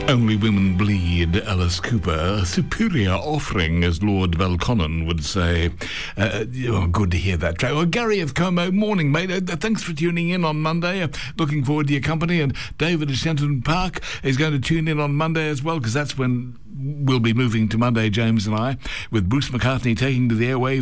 Only Women Bleed, Alice Cooper. A superior offering, as Lord Belconnen would say. Good to hear that track. Well, Gary of Como, morning, mate. Thanks for tuning in on Monday. Looking forward to your company. And David of Shenton Park is going to tune in on Monday as well, because that's when we'll be moving to Monday, James and I, with Bruce McCartney taking to the airwaves